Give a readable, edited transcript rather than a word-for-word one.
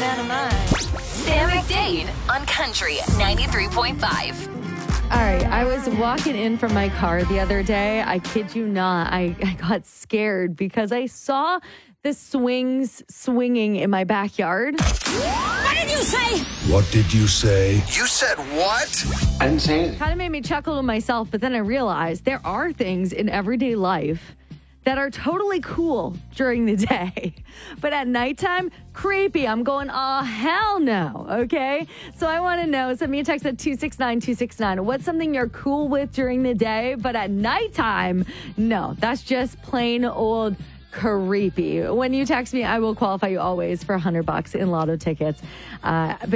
out of mine. Sam McDade on Country 93.5. All right, I was walking in from my car the other day. I kid you not. I got scared because I saw the swings swinging in my backyard. What did you say? What did you say? You said what? I didn't say anything. Kind of made me chuckle to myself, but then I realized there are things in everyday life that are totally cool during the day. But at nighttime, creepy. I'm going, oh, hell no, okay? So I want to know, send me a text at 269-269. What's something you're cool with during the day, but at nighttime, no, that's just plain old creepy. When you text me, I will qualify you always for $100 in lotto tickets.